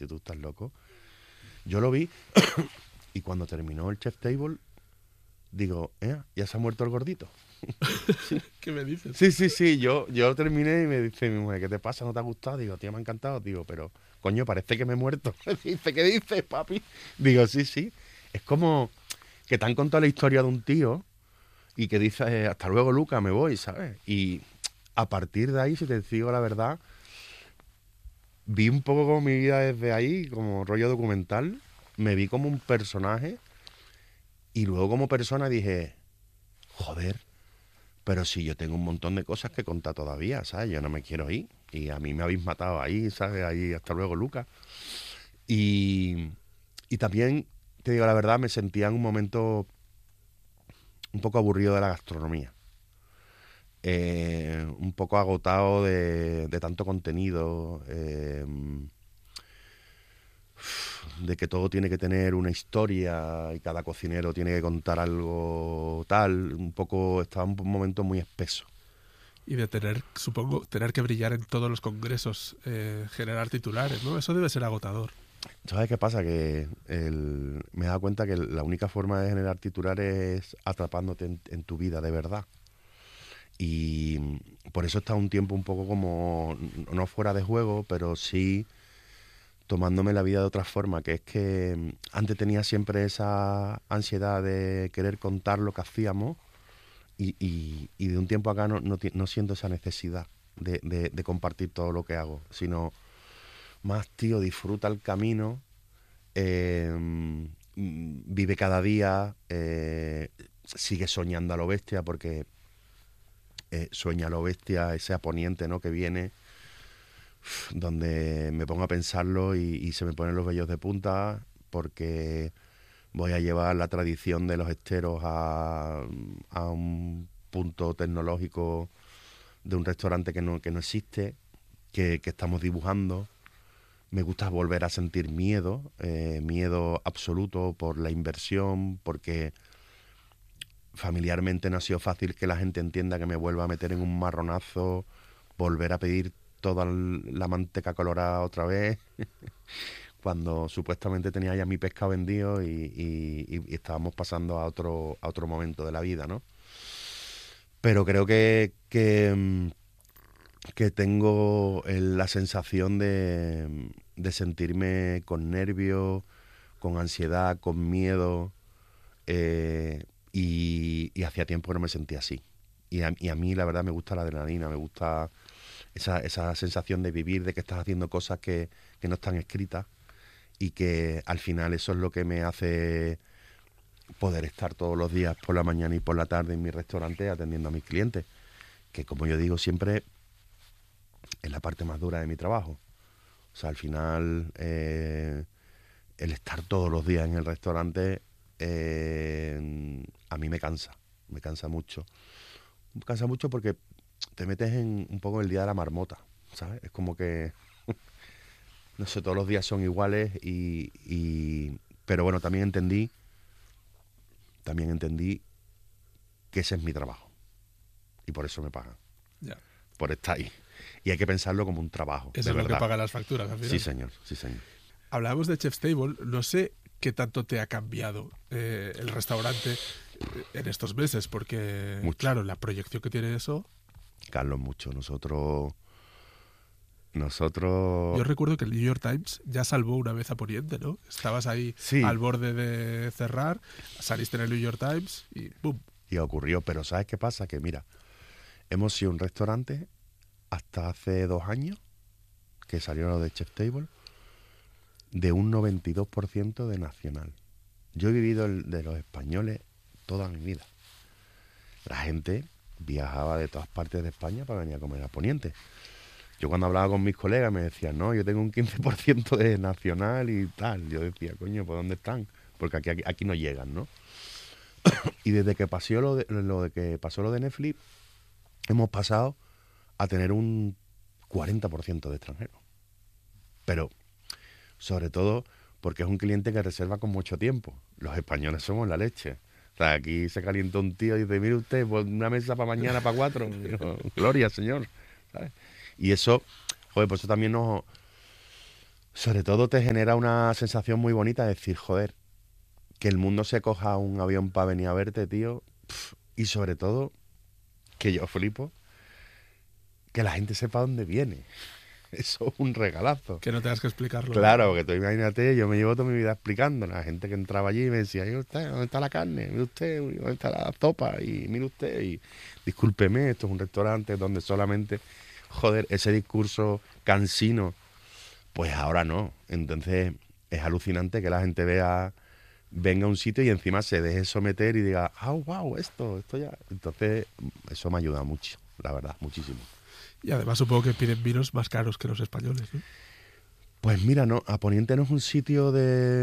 tío, tú estás loco. Yo lo vi y cuando terminó el Chef Table, digo, ¿ya se ha muerto el gordito? ¿Qué me dices? Sí, yo terminé y me dice mi mujer, ¿qué te pasa? ¿No te ha gustado? Digo, tío, me ha encantado. Digo, pero, coño, parece que me he muerto. Me dice, ¿qué dices, papi? Digo, sí. Es como que te han contado la historia de un tío y que dice, hasta luego, Luca, me voy, ¿sabes? Y a partir de ahí, si te digo la verdad, vi un poco como mi vida desde ahí, como rollo documental. Me vi como un personaje y luego como persona dije, joder, pero si yo tengo un montón de cosas que contar todavía, ¿sabes? Yo no me quiero ir. Y a mí me habéis matado ahí, ¿sabes? Ahí, hasta luego, Lucas. Y, y también, te digo la verdad, me sentía en un momento un poco aburrido de la gastronomía. Un poco agotado de tanto contenido, de que todo tiene que tener una historia y cada cocinero tiene que contar algo tal. Un poco, estaba en un momento muy espeso. Y de tener, supongo, tener que brillar en todos los congresos, generar titulares, ¿no? Eso debe ser agotador. ¿Sabes qué pasa? Que me he dado cuenta que la única forma de generar titulares es atrapándote en tu vida de verdad. Y por eso está un tiempo un poco como, no fuera de juego, pero sí tomándome la vida de otra forma, que es que antes tenía siempre esa ansiedad de querer contar lo que hacíamos y de un tiempo acá no siento esa necesidad de compartir todo lo que hago, sino más, tío, disfruta el camino, vive cada día, sigue soñando a lo bestia, porque sueña a lo bestia ese a poniente, ¿no?, que viene, donde me pongo a pensarlo y se me ponen los vellos de punta, porque voy a llevar la tradición de los esteros a un punto tecnológico de un restaurante que no existe, que estamos dibujando. Me gusta volver a sentir miedo, miedo absoluto por la inversión, porque familiarmente no ha sido fácil que la gente entienda que me vuelva a meter en un marronazo, volver a pedir toda la manteca colorada otra vez, cuando supuestamente tenía ya mi pescado vendido y estábamos pasando a otro momento de la vida, ¿no? Pero creo que tengo la sensación de sentirme con nervios, con ansiedad, con miedo, y hacía tiempo que no me sentía así. Y a mí la verdad me gusta la adrenalina, me gusta esa sensación de vivir, de que estás haciendo cosas que no están escritas y que al final eso es lo que me hace poder estar todos los días por la mañana y por la tarde en mi restaurante atendiendo a mis clientes, que como yo digo siempre es la parte más dura de mi trabajo. O sea, al final el estar todos los días en el restaurante a mí me cansa mucho. Me cansa mucho porque te metes en un poco el día de la marmota, ¿sabes? Es como que, no sé, todos los días son iguales pero bueno, también entendí que ese es mi trabajo y por eso me pagan, Ya. por estar ahí. Y hay que pensarlo como un trabajo, Eso de es lo que verdad. paga las facturas al final. Sí, señor, sí, señor. Hablábamos de Chef's Table, no sé qué tanto te ha cambiado el restaurante en estos meses, porque, Mucho. claro, la proyección que tiene eso. Carlos, mucho. Nosotros Yo recuerdo que el New York Times ya salvó una vez a Poniente, ¿no? Estabas ahí sí, al borde de cerrar, saliste en el New York Times y ¡pum! y ocurrió, pero ¿sabes qué pasa? Que mira, hemos sido un restaurante hasta hace 2 años, que salió lo de Chef Table, de un 92% de nacional. Yo he vivido de los españoles toda mi vida. La gente viajaba de todas partes de España para venir a comer a Poniente. Yo cuando hablaba con mis colegas me decían, no, yo tengo un 15% de nacional y tal. Yo decía, coño, ¿por dónde están? Porque aquí no llegan, ¿no? Y desde que pasó lo de Netflix, hemos pasado a tener un 40% de extranjeros. Pero, sobre todo, porque es un cliente que reserva con mucho tiempo. Los españoles somos la leche. O sea, aquí se calienta un tío y dice, mire usted, pues una mesa para mañana, para 4. Y digo, gloria, señor. ¿Sabes? Y eso, joder, pues eso también Sobre todo te genera una sensación muy bonita de decir, joder, que el mundo se coja un avión para venir a verte, tío. Y sobre todo, que yo flipo, que la gente sepa dónde viene. Eso es un regalazo. Que no tengas que explicarlo, ¿no? Claro, porque tú imagínate, yo me llevo toda mi vida explicando. La gente que entraba allí me decía, mire usted, ¿dónde está la carne? Mire usted, ¿dónde está la sopa? Y mire usted, y discúlpeme, esto es un restaurante donde solamente, joder, ese discurso cansino, pues ahora no. Entonces es alucinante que la gente venga a un sitio y encima se deje someter y diga, ah, wow, esto ya. Entonces eso me ayuda mucho, la verdad, muchísimo. Y además supongo que piden vinos más caros que los españoles, ¿no? Pues mira, no, A Poniente no es un sitio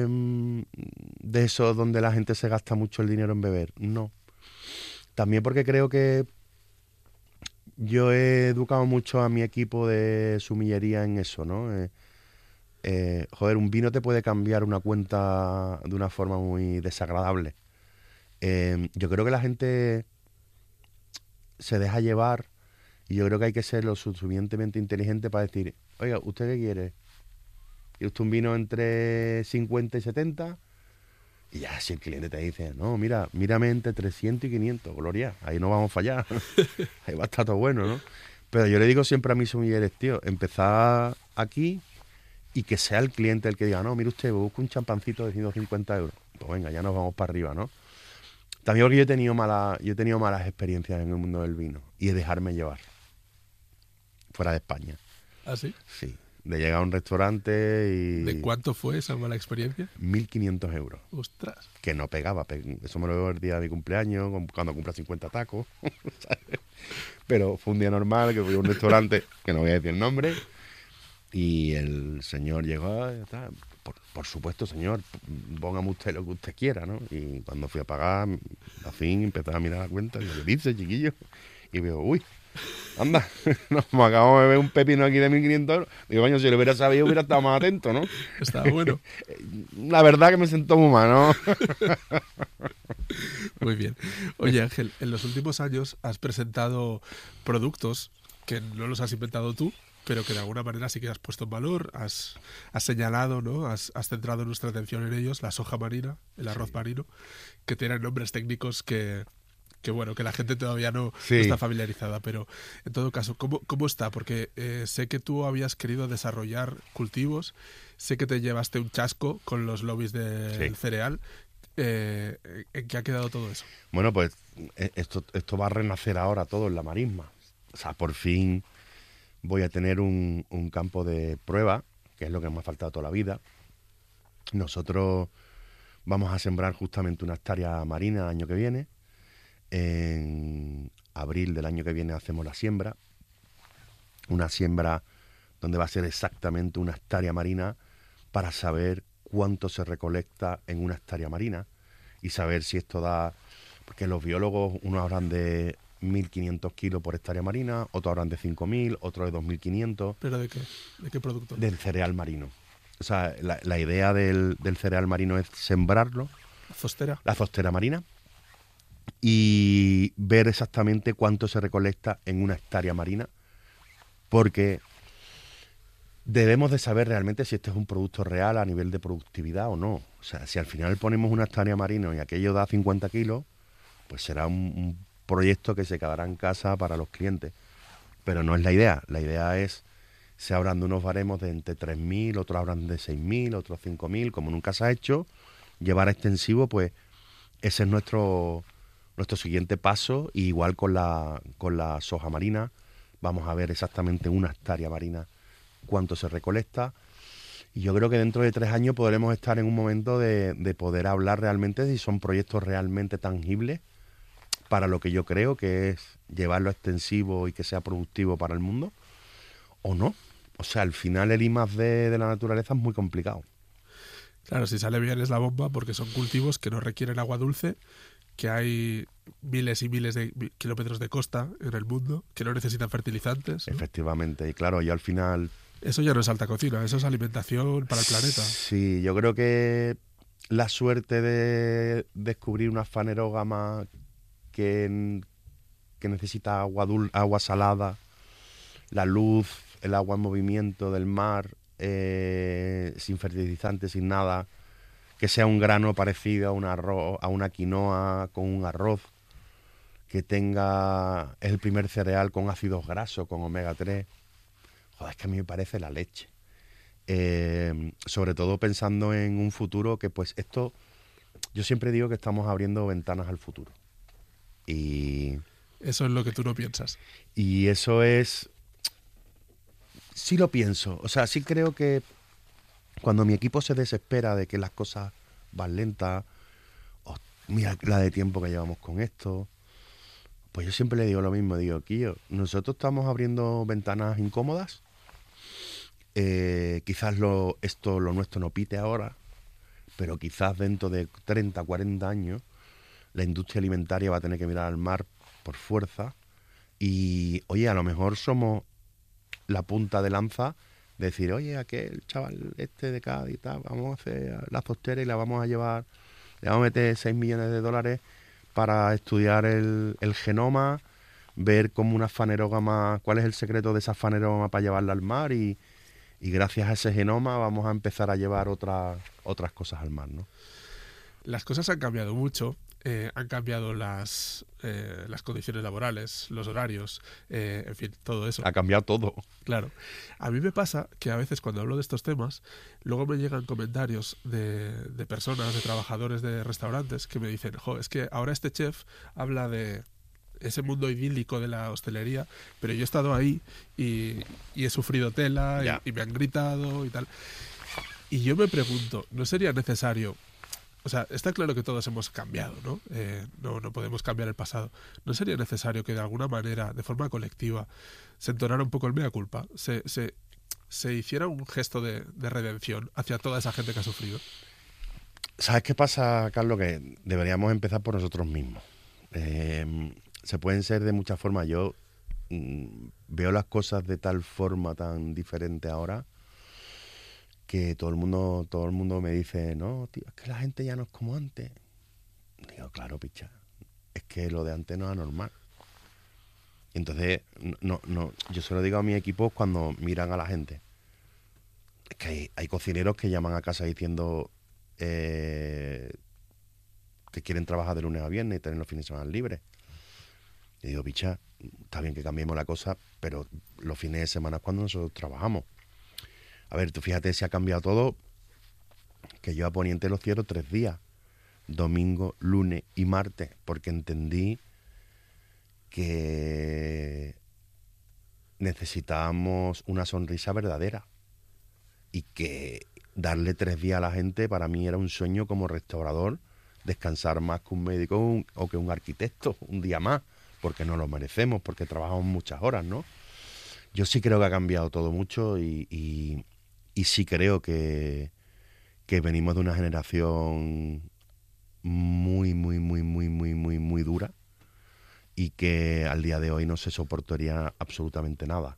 de eso donde la gente se gasta mucho el dinero en beber, no. También porque creo que yo he educado mucho a mi equipo de sumillería en eso, ¿no? Joder, un vino te puede cambiar una cuenta de una forma muy desagradable. Yo creo que la gente se deja llevar y yo creo que hay que ser lo suficientemente inteligente para decir, oiga, ¿usted qué quiere? ¿Quiere usted un vino entre 50 y 70? Y ya si el cliente te dice, no, mira, mírame entre 300 y 500, Gloria, ahí no vamos a fallar. Ahí va a estar todo bueno, ¿no? Pero yo le digo siempre a mis sumilleres, tío, empezar aquí y que sea el cliente el que diga, no, mire usted, busco un champancito de 150 euros. Pues venga, ya nos vamos para arriba, ¿no? También porque yo he tenido malas experiencias en el mundo del vino y de dejarme llevar fuera de España. ¿Ah, sí? Sí, de llegar a un restaurante y... ¿De cuánto fue esa mala experiencia? 1.500 euros. Ostras. Que no pegaba. Eso me lo veo el día de mi cumpleaños, cuando cumpla 50 tacos. ¿Sabes? Pero fue un día normal, que fui a un restaurante, que no voy a decir el nombre, y el señor llegó, y tal, por supuesto, señor, póngame usted lo que usted quiera, ¿no? Y cuando fui a pagar, a fin, empecé a mirar la cuenta, y digo, ¿qué dice, chiquillo? Y veo, uy, anda, nos acabamos de ver un pepino aquí de 1.500 euros. Digo, coño, si lo hubiera sabido, hubiera estado más atento, ¿no? Estaba bueno. La verdad que me sentó muy mal, ¿no? Muy bien. Oye, Ángel, en los últimos años has presentado productos que no los has inventado tú, pero que de alguna manera sí que has puesto en valor, has señalado, ¿no? Has centrado nuestra atención en ellos, la soja marina, el arroz marino, que tienen nombres técnicos que bueno, que la gente todavía no Sí. está familiarizada, pero en todo caso, ¿cómo está? Porque sé que tú habías querido desarrollar cultivos, sé que te llevaste un chasco con los lobbies del Sí. cereal. ¿En qué ha quedado todo eso? Bueno, pues esto va a renacer ahora todo en la marisma. O sea, por fin voy a tener un campo de prueba, que es lo que me ha faltado toda la vida. Nosotros vamos a sembrar justamente una hectárea marina el año que viene. En abril del año que viene hacemos la siembra. Una siembra donde va a ser exactamente una hectárea marina para saber cuánto se recolecta en una hectárea marina y saber si esto da... Porque los biólogos, unos hablan de 1.500 kilos por hectárea marina, otros hablan de 5.000, otros de 2.500. ¿Pero de qué? ¿De qué producto? Del cereal marino. O sea, la idea del cereal marino es sembrarlo, ¿Zostera? la zostera marina, y ver exactamente cuánto se recolecta en una hectárea marina, porque debemos de saber realmente si este es un producto real a nivel de productividad o no. O sea, si al final ponemos una hectárea marina y aquello da 50 kilos, pues será un proyecto que se quedará en casa para los clientes. Pero no es la idea. La idea es, se hablan de unos baremos de entre 3.000, otros hablan de 6.000, otros 5.000, como nunca se ha hecho, llevar a extensivo, pues ese es nuestro siguiente paso. Y igual con la soja marina, vamos a ver exactamente una hectárea marina cuánto se recolecta. Y yo creo que dentro de 3 años podremos estar en un momento de poder hablar realmente si son proyectos realmente tangibles para lo que yo creo que es llevarlo a extensivo y que sea productivo para el mundo, o no. O sea, al final el I+D de la naturaleza es muy complicado. Claro, si sale bien es la bomba porque son cultivos que no requieren agua dulce, que hay miles y miles de kilómetros de costa en el mundo, que no necesitan fertilizantes, ¿no? Efectivamente. Y claro, yo al final... Eso ya no es alta cocina, eso es alimentación para el planeta. Sí, yo creo que la suerte de descubrir una fanerógama que necesita agua salada, la luz, el agua en movimiento del mar sin fertilizantes, sin nada, que sea un grano parecido a un arroz, a una quinoa con un arroz, que tenga el primer cereal con ácidos grasos, con omega 3. Joder, es que a mí me parece la leche. Sobre todo pensando en un futuro que pues esto, yo siempre digo que estamos abriendo ventanas al futuro. Y, Eso es lo que tú no piensas. y eso es, sí lo pienso, o sea, sí creo que cuando mi equipo se desespera de que las cosas van lentas, o mira la de tiempo que llevamos con esto, pues yo siempre le digo lo mismo, digo, Quillo, nosotros estamos abriendo ventanas incómodas, quizás lo nuestro no pite ahora, pero quizás dentro de 30, 40 años la industria alimentaria va a tener que mirar al mar por fuerza y, oye, a lo mejor somos la punta de lanza de decir, oye, aquel chaval este de Cádiz y tal, vamos a hacer la zostera y la vamos a llevar, le vamos a meter 6 millones de dólares para estudiar el genoma, ver cómo una fanerógama, cuál es el secreto de esa fanerógama para llevarla al mar y gracias a ese genoma vamos a empezar a llevar otras cosas al mar, ¿no? Las cosas han cambiado mucho. Han cambiado las condiciones laborales, los horarios, en fin, todo eso. Ha cambiado todo. Claro. A mí me pasa que a veces cuando hablo de estos temas, luego me llegan comentarios de personas, de trabajadores de restaurantes que me dicen, jo, es que ahora este chef habla de ese mundo idílico de la hostelería, pero yo he estado ahí y he sufrido tela Ya. y me han gritado y tal. Y yo me pregunto, ¿no sería necesario? O sea, está claro que todos hemos cambiado, ¿no? No podemos cambiar el pasado. ¿No sería necesario que de alguna manera, de forma colectiva, se entonara un poco el mea culpa? Se hiciera un gesto de redención hacia toda esa gente que ha sufrido. ¿Sabes qué pasa, Carlos? Que deberíamos empezar por nosotros mismos. Se pueden ser de muchas formas. Yo veo las cosas de tal forma tan diferente ahora que todo el mundo me dice, no, tío, es que la gente ya no es como antes. Digo, claro, picha, es que lo de antes no es anormal. Entonces, yo se lo digo a mi equipo cuando miran a la gente. Es que hay cocineros que llaman a casa diciendo que quieren trabajar de lunes a viernes y tener los fines de semana libres. Y digo, picha, está bien que cambiemos la cosa, pero los fines de semana es cuando nosotros trabajamos. A ver, tú fíjate, se ha cambiado todo, que yo a Poniente lo cierro 3 días, domingo, lunes y martes, porque entendí que necesitábamos una sonrisa verdadera y que darle 3 días a la gente para mí era un sueño como restaurador, descansar más que un médico o que un arquitecto, un día más, porque no lo merecemos, porque trabajamos muchas horas, ¿no? Yo sí creo que ha cambiado todo mucho y sí creo que venimos de una generación muy dura y que al día de hoy no se soportaría absolutamente nada.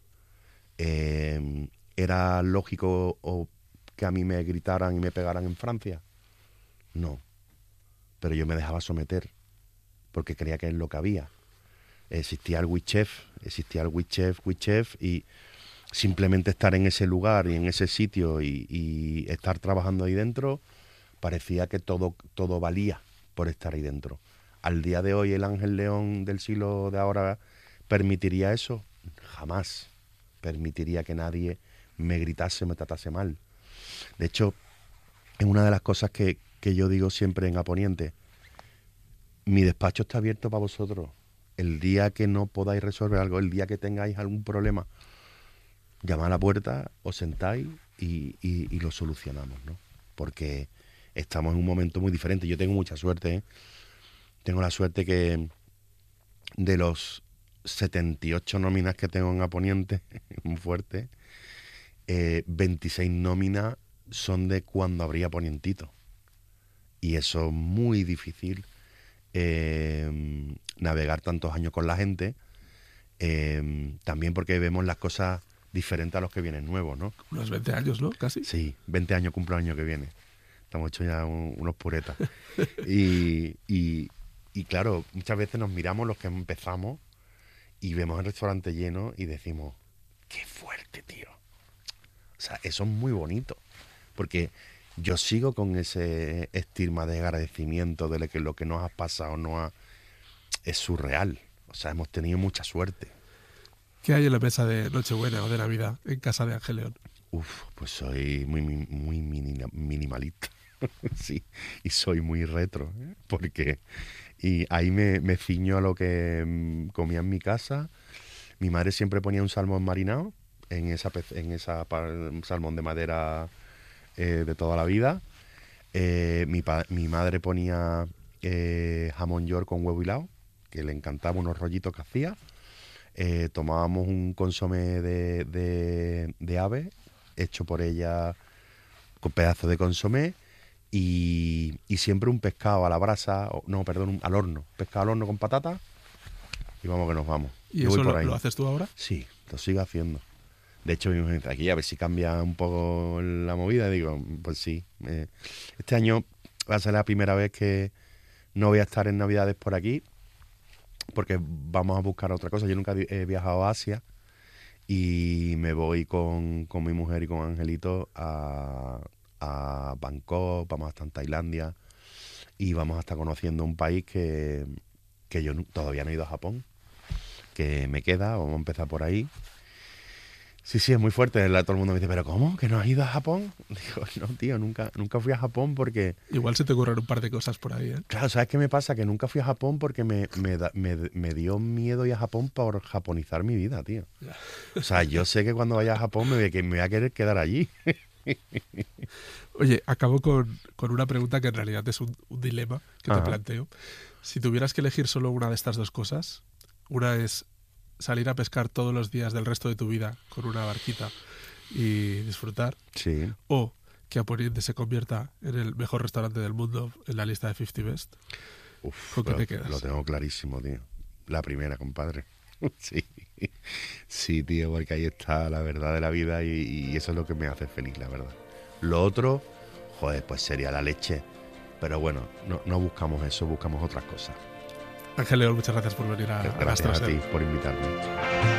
¿Era lógico que a mí me gritaran y me pegaran en Francia? No, pero yo me dejaba someter porque creía que es lo que había. Existía el WeChef y simplemente estar en ese lugar y en ese sitio y estar trabajando ahí dentro, parecía que todo valía por estar ahí dentro. Al día de hoy el Ángel León del siglo de ahora permitiría eso. Jamás permitiría que nadie me gritase, me tratase mal. De hecho, es una de las cosas que yo digo siempre en Aponiente. Mi despacho está abierto para vosotros. El día que no podáis resolver algo, el día que tengáis algún problema, llamad a la puerta, os sentáis y lo solucionamos, ¿no? Porque estamos en un momento muy diferente. Yo tengo mucha suerte, ¿eh? Tengo la suerte que de los 78 nóminas que tengo en Aponiente, muy fuerte, 26 nóminas son de cuando habría Ponientito. Y eso es muy difícil, navegar tantos años con la gente, también porque vemos las cosas diferentes a los que vienen nuevos, ¿no? Unos 20 años, ¿no? Casi. Sí, 20 años cumplo el año que viene. Estamos hechos ya unos puretas. Y claro, muchas veces nos miramos los que empezamos y vemos el restaurante lleno y decimos, qué fuerte, tío. O sea, eso es muy bonito. Porque yo sigo con ese estigma de agradecimiento de que lo que nos ha pasado es surreal. O sea, hemos tenido mucha suerte. ¿Qué hay en la mesa de Nochebuena o de Navidad en casa de Ángel León? Pues soy muy minimalista. Sí, y soy muy retro, ¿eh? Y ahí me ciño a lo que comía en mi casa. Mi madre siempre ponía un salmón marinado en un salmón de madera de toda la vida. Mi madre ponía jamón york con huevo hilado, que le encantaba, unos rollitos que hacía. Tomábamos un consomé de ave hecho por ella con pedazos de consomé y siempre un pescado a la brasa, al horno. Pescado al horno con patata y vamos que nos vamos. ¿Y Yo eso voy por ahí. lo haces tú ahora? Sí, lo sigo haciendo. De hecho, mi mujer dice, aquí a ver si cambia un poco la movida. Y digo, pues sí. Este año va a ser la primera vez que no voy a estar en Navidades por aquí, porque vamos a buscar otra cosa. Yo nunca he viajado a Asia y me voy con mi mujer y con Angelito a Bangkok, vamos a estar en Tailandia y vamos a estar conociendo un país que yo todavía no he ido a Japón, que me queda, vamos a empezar por ahí. Sí, es muy fuerte. Todo el mundo me dice, ¿pero cómo? ¿Que no has ido a Japón? Digo, no, tío, nunca fui a Japón porque... Igual se te ocurren un par de cosas por ahí, ¿eh? Claro, ¿sabes qué me pasa? Que nunca fui a Japón porque me dio miedo ir a Japón por japonizar mi vida, tío. Ya. O sea, yo sé que cuando vaya a Japón me voy a querer quedar allí. Oye, acabo con una pregunta que en realidad es un dilema que te planteo. Si tuvieras que elegir solo una de estas dos cosas, una es salir a pescar todos los días del resto de tu vida con una barquita y disfrutar, Sí. o que A Poniente se convierta en el mejor restaurante del mundo en la lista de 50 Best, ¿con qué te quedas? Lo tengo clarísimo, tío. La primera, compadre. Sí. Sí, tío, porque ahí está la verdad de la vida y eso es lo que me hace feliz, la verdad. Lo otro, joder, pues sería la leche. Pero bueno, no buscamos eso, buscamos otras cosas. Ángel León, muchas gracias por venir a Gracias a ti Gastrosel. por invitarme.